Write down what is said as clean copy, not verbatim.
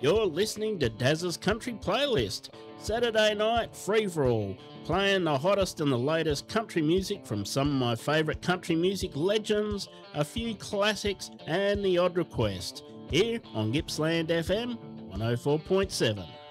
You're listening to Daz's Country Playlist, Saturday night free-for-all, playing the hottest and the latest country music from some of my favourite country music legends, a few classics and the odd request, here on Gippsland FM 104.7.